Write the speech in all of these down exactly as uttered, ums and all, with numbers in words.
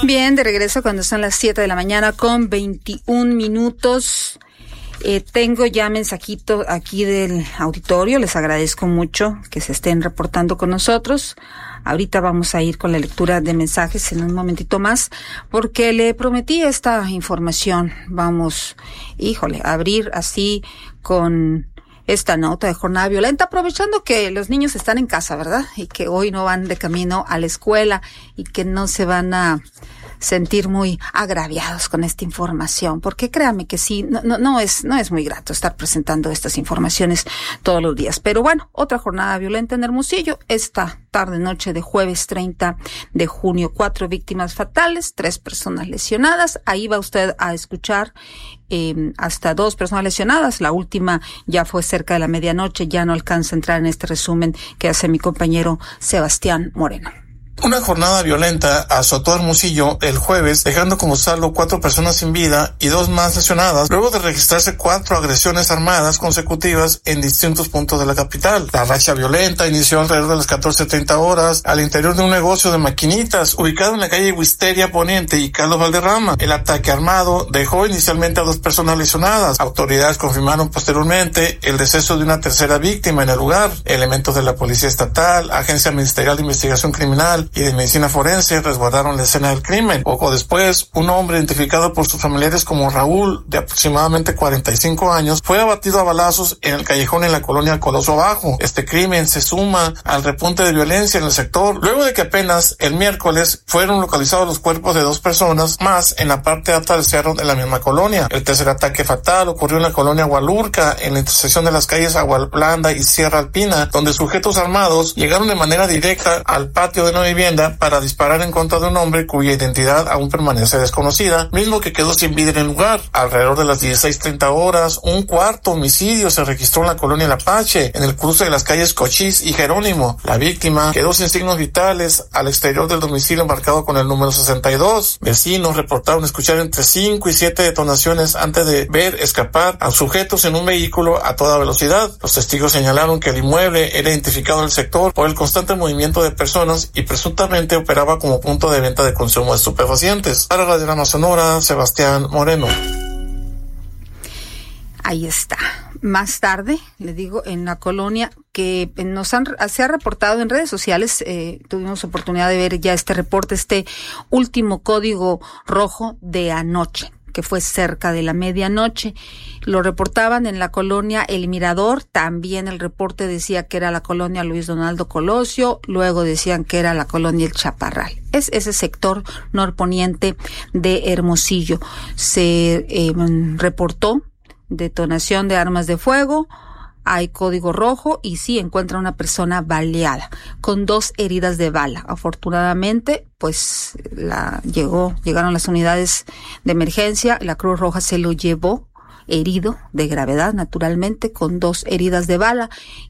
Bien, de regreso cuando son las siete de la mañana con veintiún minutos. Eh, tengo ya mensajito aquí del auditorio. Les agradezco mucho que se estén reportando con nosotros. Ahorita vamos a ir con la lectura de mensajes en un momentito más, porque le prometí esta información. Vamos, híjole, a abrir así con esta nota de jornada violenta, aprovechando que los niños están en casa, ¿verdad? Y que hoy no van de camino a la escuela y que no se van a sentir muy agraviados con esta información, porque créanme que sí, no, no, no es, no es muy grato estar presentando estas informaciones todos los días. Pero bueno, otra jornada violenta en Hermosillo, esta tarde noche de jueves treinta de junio, cuatro víctimas fatales, tres personas lesionadas. Ahí va usted a escuchar eh, hasta dos personas lesionadas. La última ya fue cerca de la medianoche, ya no alcanza a entrar en este resumen que hace mi compañero Sebastián Moreno. Una jornada violenta azotó Hermosillo el jueves, dejando como saldo cuatro personas sin vida y dos más lesionadas, luego de registrarse cuatro agresiones armadas consecutivas en distintos puntos de la capital. La racha violenta inició alrededor de las catorce treinta horas al interior de un negocio de maquinitas ubicado en la calle Wisteria Poniente y Carlos Valderrama. El ataque armado dejó inicialmente a dos personas lesionadas. Autoridades confirmaron posteriormente el deceso de una tercera víctima en el lugar. Elementos de la Policía Estatal, Agencia Ministerial de Investigación Criminal y de Medicina Forense resguardaron la escena del crimen. Poco después, un hombre identificado por sus familiares como Raúl, de aproximadamente cuarenta y cinco años, fue abatido a balazos en el callejón en la colonia Coloso Abajo. Este crimen se suma al repunte de violencia en el sector, luego de que apenas el miércoles fueron localizados los cuerpos de dos personas más en la parte alta del cerro de la misma colonia. El tercer ataque fatal ocurrió en la colonia Hualurca, en la intersección de las calles Aguablanda y Sierra Alpina, donde sujetos armados llegaron de manera directa al patio de una vivienda para disparar en contra de un hombre cuya identidad aún permanece desconocida, mismo que quedó sin vida en el lugar. Alrededor de las dieciséis treinta horas, un cuarto homicidio se registró en la colonia El Apache, en el cruce de las calles Cochís y Jerónimo. La víctima quedó sin signos vitales al exterior del domicilio marcado con el número sesenta y dos. Vecinos reportaron escuchar entre cinco y siete detonaciones antes de ver escapar a sujetos en un vehículo a toda velocidad. Los testigos señalaron que el inmueble era identificado en el sector por el constante movimiento de personas y presuntamente operaba como punto de venta de consumo de estupefacientes. Para Radiograma Sonora, Sebastián Moreno. Ahí está. Más tarde, le digo, en la colonia que nos han, se ha reportado en redes sociales, eh, tuvimos oportunidad de ver ya este reporte, este último código rojo de anoche, que fue cerca de la medianoche. Lo reportaban en la colonia El Mirador, también el reporte decía que era la colonia Luis Donaldo Colosio, luego decían que era la colonia El Chaparral. Es ese sector norponiente de Hermosillo. Se eh, reportó detonación de armas de fuego, hay código rojo y sí encuentra una persona baleada con dos heridas de bala. Afortunadamente, pues la llegó, llegaron las unidades de emergencia, la Cruz Roja se lo llevó herido de gravedad, naturalmente, con dos heridas de bala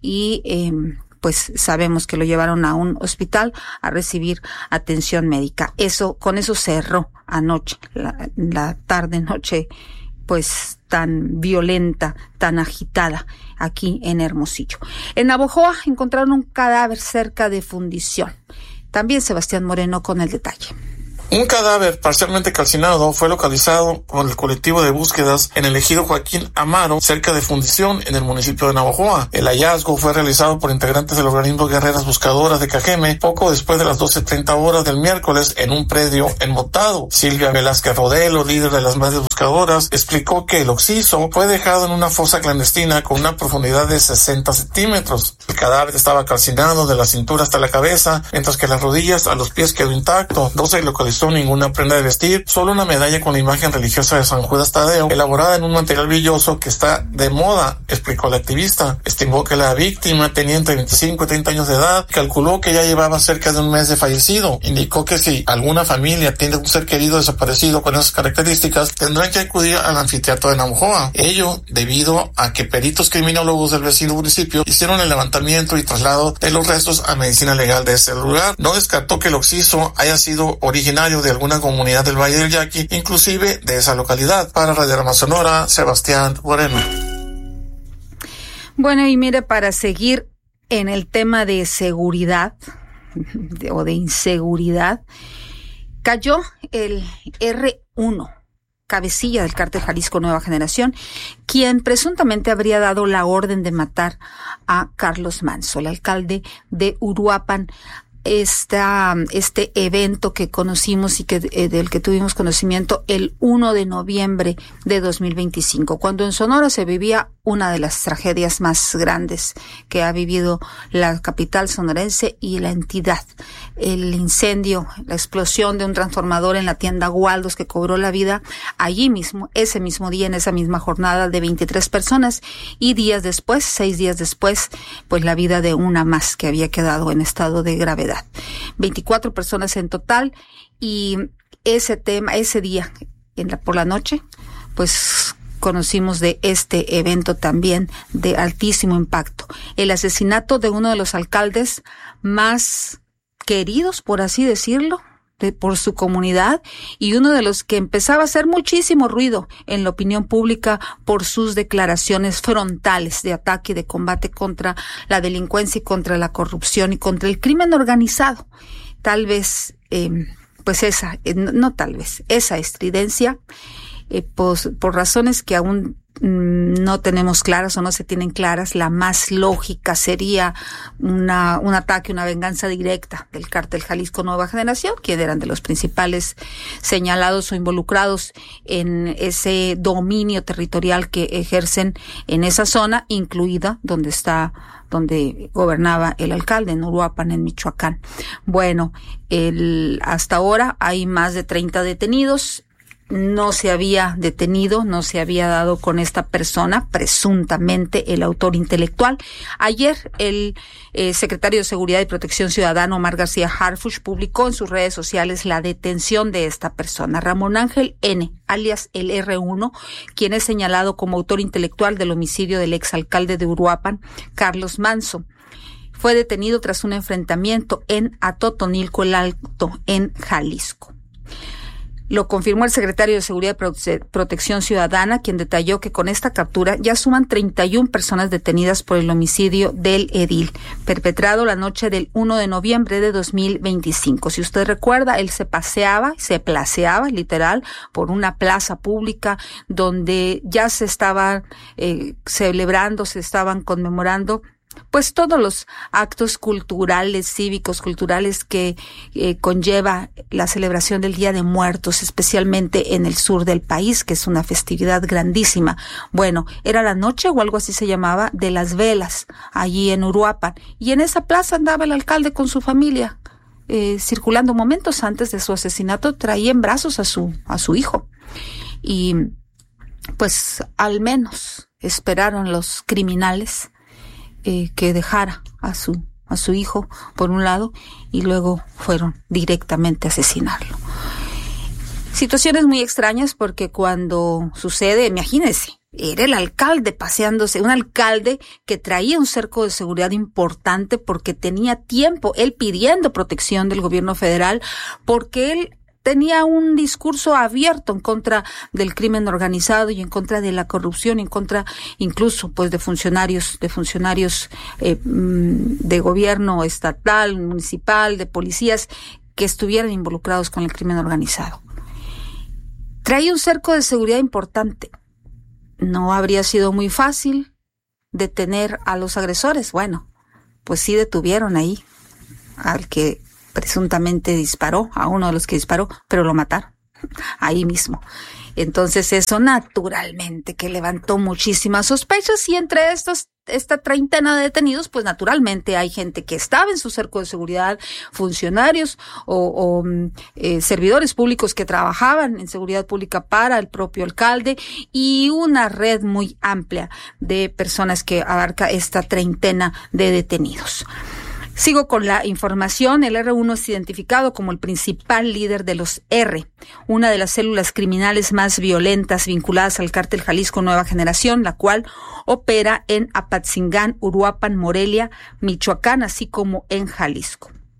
y eh, pues sabemos que lo llevaron a un hospital a recibir atención médica. Eso, con eso cerró anoche, la, la tarde noche, pues tan violenta, tan agitada aquí en Hermosillo. En Navojoa encontraron un cadáver cerca de fundición. También Sebastián Moreno con el detalle. Un cadáver parcialmente calcinado fue localizado por el colectivo de búsquedas en el ejido Joaquín Amaro, cerca de Fundición, en el municipio de Navojoa. El hallazgo fue realizado por integrantes del organismo Guerreras Buscadoras de Cajeme poco después de las doce treinta horas del miércoles en un predio enmotado. Silvia Velázquez Rodelo, líder de las madres buscadoras, explicó que el occiso fue dejado en una fosa clandestina con una profundidad de sesenta centímetros. El cadáver estaba calcinado de la cintura hasta la cabeza, mientras que las rodillas a los pies quedó intacto. No se localizó ninguna prenda de vestir, solo una medalla con la imagen religiosa de San Judas Tadeo, elaborada en un material brilloso que está de moda, explicó la activista. Estimó que la víctima tenía entre veinticinco y treinta años de edad, calculó que ya llevaba cerca de un mes de fallecido. Indicó que si alguna familia tiene un ser querido desaparecido con esas características, tendrán que acudir al anfiteatro de Navojoa. Ello debido a que peritos criminólogos del vecino municipio hicieron el levantamiento y traslado de los restos a medicina legal de ese lugar. No descartó que el occiso haya sido originario de alguna comunidad del Valle del Yaqui, inclusive de esa localidad. Para Radiograma Sonora, Sebastián Moreno. Bueno, y mire, para seguir en el tema de seguridad de, o de inseguridad, Cayó el erre uno, cabecilla del cártel Jalisco Nueva Generación, quien presuntamente habría dado la orden de matar a Carlos Manso, el alcalde de Uruapan. Esta, este evento que conocimos y que eh, del que tuvimos conocimiento el uno de noviembre de dos mil veinticinco, cuando en Sonora se vivía una de las tragedias más grandes que ha vivido la capital sonorense y la entidad. El incendio, la explosión de un transformador en la tienda Waldos que cobró la vida allí mismo, ese mismo día, en esa misma jornada, de veintitrés personas, y días después, seis días después, pues la vida de una más que había quedado en estado de gravedad. veinticuatro personas en total, y ese tema, ese día, en la, por la noche, pues conocimos de este evento también de altísimo impacto. El asesinato de uno de los alcaldes más queridos, por así decirlo, de, por su comunidad, y uno de los que empezaba a hacer muchísimo ruido en la opinión pública por sus declaraciones frontales de ataque y de combate contra la delincuencia y contra la corrupción y contra el crimen organizado. Tal vez, eh, pues esa, eh, no, no tal vez, esa estridencia, eh, pues, por razones que aún no tenemos claras o no se tienen claras, la más lógica sería una, un ataque, una venganza directa del cártel Jalisco Nueva Generación, que eran de los principales señalados o involucrados en ese dominio territorial que ejercen en esa zona, incluida donde está donde gobernaba el alcalde, en Uruapan, en Michoacán. Bueno, el, hasta ahora hay más de treinta detenidos. No se había detenido, no se había dado con esta persona, presuntamente el autor intelectual. Ayer el eh, secretario de Seguridad y Protección Ciudadana, Omar García Harfuch, publicó en sus redes sociales la detención de esta persona, Ramón Ángel N., alias el erre uno, quien es señalado como autor intelectual del homicidio del exalcalde de Uruapan, Carlos Manso. Fue detenido tras un enfrentamiento en Atotonilco el Alto, en Jalisco. Lo confirmó el secretario de Seguridad y Protección Ciudadana, quien detalló que con esta captura ya suman treinta y una personas detenidas por el homicidio del edil, perpetrado la noche del uno de noviembre de dos mil veinticinco. Si usted recuerda, él se paseaba, se placeaba, literal, por una plaza pública donde ya se estaban eh, celebrando, se estaban conmemorando pues todos los actos culturales, cívicos, culturales que eh, conlleva la celebración del Día de Muertos, especialmente en el sur del país, que es una festividad grandísima. Bueno, era la noche o algo así se llamaba, de las velas, allí en Uruapan. Y en esa plaza andaba el alcalde con su familia, eh, circulando momentos antes de su asesinato, traía en brazos a su, a su hijo. Y pues al menos esperaron los criminales Eh, que dejara a su a su hijo por un lado y luego fueron directamente a asesinarlo. Situaciones muy extrañas porque cuando sucede, imagínense, era el alcalde paseándose, un alcalde que traía un cerco de seguridad importante porque tenía tiempo, él pidiendo protección del gobierno federal, porque él tenía un discurso abierto en contra del crimen organizado y en contra de la corrupción, en contra incluso pues de funcionarios, de funcionarios eh, de gobierno estatal, municipal, de policías que estuvieran involucrados con el crimen organizado. Traía un cerco de seguridad importante. No habría sido muy fácil detener a los agresores. Bueno, pues sí detuvieron ahí al que presuntamente disparó, a uno de los que disparó, pero lo mataron ahí mismo. Entonces eso naturalmente que levantó muchísimas sospechas, y entre estos, esta treintena de detenidos, pues naturalmente hay gente que estaba en su cerco de seguridad, funcionarios o, o eh, servidores públicos que trabajaban en seguridad pública para el propio alcalde, y una red muy amplia de personas que abarca esta treintena de detenidos. Sigo con la información. El erre uno es identificado como el principal líder de los R, una de las células criminales más violentas vinculadas al cártel Jalisco Nueva Generación, la cual opera en Apatzingán, Uruapan, Morelia, Michoacán, así como en Jalisco.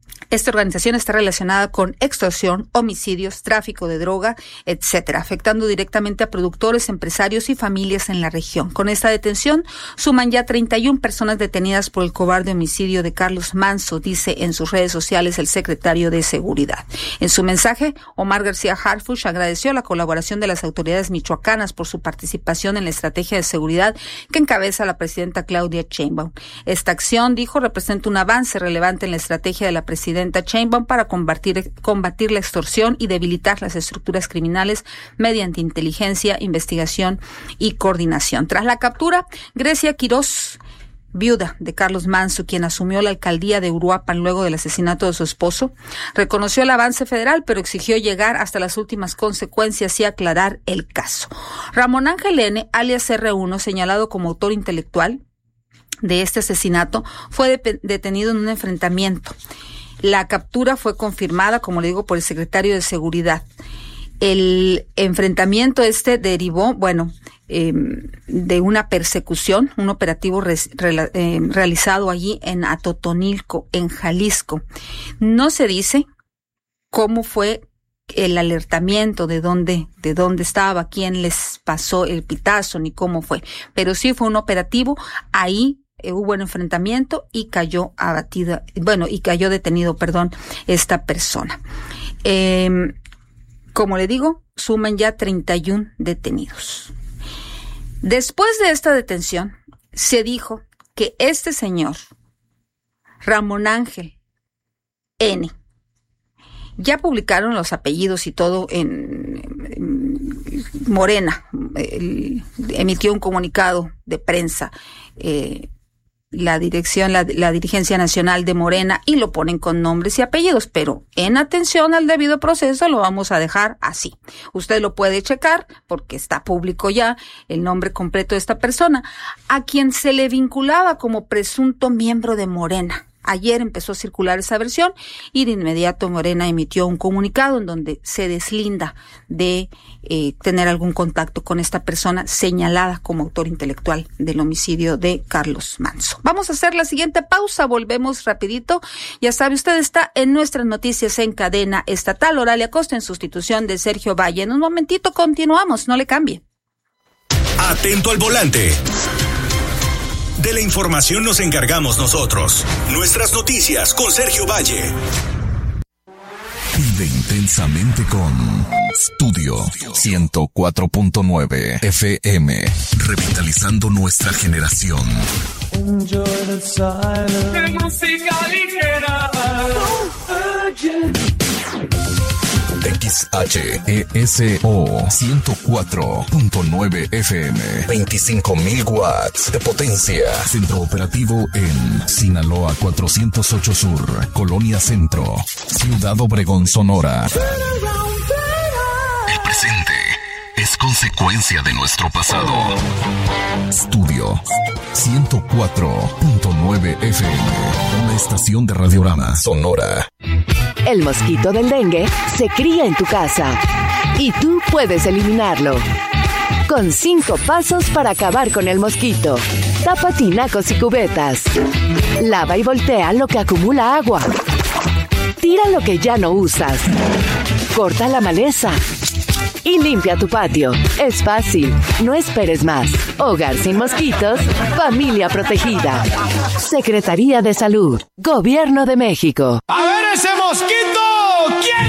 Esta organización está relacionada con extorsión, homicidios, tráfico de droga, etcétera, afectando directamente a productores, empresarios y familias en la región. Con esta detención suman ya treinta y una personas detenidas por el cobarde homicidio de Carlos Manso, dice en sus redes sociales el secretario de Seguridad. En su mensaje, Omar García Harfuch agradeció la colaboración de las autoridades michoacanas por su participación en la estrategia de seguridad que encabeza la presidenta Claudia Sheinbaum. Esta acción, dijo, representa un avance relevante en la estrategia de la presidenta Sheinbaum para combatir, combatir la extorsión y debilitar las estructuras criminales mediante inteligencia, investigación y coordinación. Tras la captura, Grecia Quiroz, viuda de Carlos Manso, quien asumió la alcaldía de Uruapan luego del asesinato de su esposo, reconoció el avance federal, pero exigió llegar hasta las últimas consecuencias y aclarar el caso. Ramón Ángel N., alias erre uno, señalado como autor intelectual de este asesinato, fue de- detenido en un enfrentamiento. La captura fue confirmada, como le digo, por el secretario de Seguridad. El enfrentamiento este derivó, bueno, eh, de una persecución, un operativo re, re, eh, realizado allí en Atotonilco, en Jalisco. No se dice cómo fue el alertamiento, de dónde, de dónde estaba, quién les pasó el pitazo, ni cómo fue, pero sí fue un operativo. Ahí Eh, hubo un enfrentamiento y cayó abatida, bueno, y cayó detenido, perdón, esta persona. Eh, como le digo, suman ya treinta y uno detenidos. Después de esta detención, se dijo que este señor, Ramón Ángel N., ya publicaron los apellidos y todo en, en Morena, el, emitió un comunicado de prensa, eh, la dirección, la, la dirigencia nacional de Morena, y lo ponen con nombres y apellidos, pero en atención al debido proceso lo vamos a dejar así. Usted lo puede checar porque está público ya el nombre completo de esta persona, a quien se le vinculaba como presunto miembro de Morena. Ayer empezó a circular esa versión y de inmediato Morena emitió un comunicado en donde se deslinda de eh, tener algún contacto con esta persona señalada como autor intelectual del homicidio de Carlos Manso. Vamos a hacer la siguiente pausa, volvemos rapidito. Ya sabe, usted está en nuestras noticias en cadena estatal. Oralia Costa en sustitución de Sergio Valle. En un momentito continuamos, no le cambie. Atento al volante. De la información nos encargamos nosotros. Nuestras noticias con Sergio Valle. Vive intensamente con Studio ciento cuatro punto nueve F M, revitalizando nuestra generación. Enjoy the silence. Música ligera. X H E S O ciento cuatro punto nueve F M, veinticinco mil watts de potencia. Centro operativo en Sinaloa cuatrocientos ocho Sur, Colonia Centro, Ciudad Obregón, Sonora. El presente es consecuencia de nuestro pasado. Studio ciento cuatro punto nueve F M, una estación de Radiorama Sonora. El mosquito del dengue se cría en tu casa y tú puedes eliminarlo. Con cinco pasos para acabar con el mosquito. Tapa tinacos y cubetas. Lava y voltea lo que acumula agua. Tira lo que ya no usas. Corta la maleza. Y limpia tu patio. Es fácil. No esperes más. Hogar sin mosquitos. Familia protegida. Secretaría de Salud. Gobierno de México. A ver ese mosquito. ¿Quién